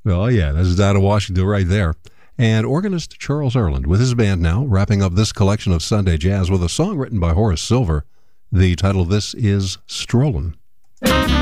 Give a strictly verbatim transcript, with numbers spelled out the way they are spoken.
Oh, yeah, that's Dinah Washington right there. And organist Charles Earland with his band now, wrapping up this collection of Sunday Jazz with a song written by Horace Silver. The title of this is Strollin'.